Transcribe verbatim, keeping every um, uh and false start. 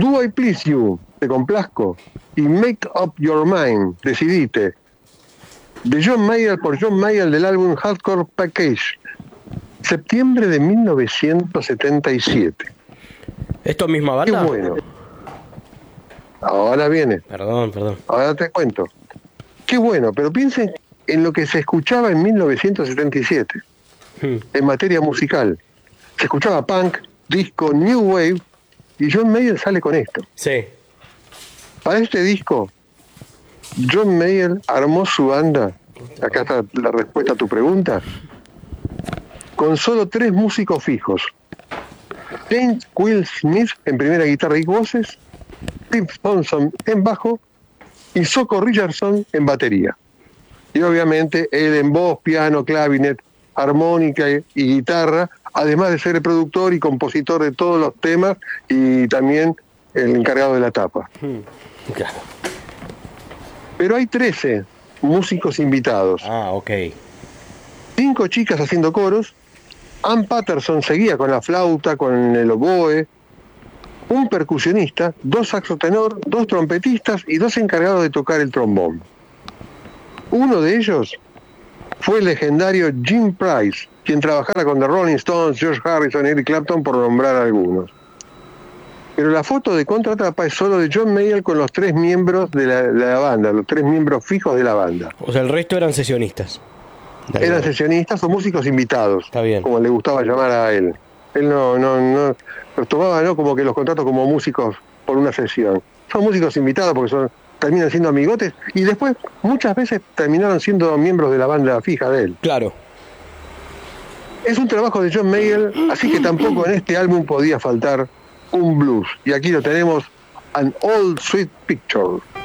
Do I Please You, Te Complazco, y Make Up Your Mind, Decidite, de John Mayer por John Mayer del álbum Hardcore Package, septiembre de mil novecientos setenta y siete. ¿Esto misma banda? Qué bueno. Ahora viene. Perdón, perdón. Ahora te cuento. Qué bueno, pero piensen en lo que se escuchaba en mil novecientos setenta y siete, hmm. en materia musical. Se escuchaba punk, disco, new wave, y John Mayer sale con esto. Sí. Para este disco, John Mayer armó su banda, acá está la respuesta a tu pregunta, con solo tres músicos fijos. James Will Smith en primera guitarra y voces, Steve Thompson en bajo y Soko Richardson en batería. Y obviamente él en voz, piano, clavinet, armónica y, y guitarra, además de ser el productor y compositor de todos los temas y también el encargado de la tapa. Claro. Pero hay trece músicos invitados. Ah, ok. Cinco chicas haciendo coros. Ann Patterson seguía con la flauta, con el oboe, un percusionista, dos saxotenor, dos trompetistas y dos encargados de tocar el trombón. Uno de ellos fue el legendario Jim Price, quien trabajara con The Rolling Stones, George Harrison y Eric Clapton, por nombrar algunos. Pero la foto de contratapa es solo de John Mayer con los tres miembros de la, de la banda, los tres miembros fijos de la banda. O sea, el resto eran sesionistas. Eran sesionistas o músicos invitados, está bien, como le gustaba llamar a él. Él no, no, no los tomaba, no como que los contratos como músicos por una sesión. Son músicos invitados porque son, terminan siendo amigotes y después muchas veces terminaron siendo miembros de la banda fija de él. Claro. Es un trabajo de John Mayer, así que tampoco en este álbum podía faltar un blues. Y aquí lo tenemos, An Old Sweet Picture.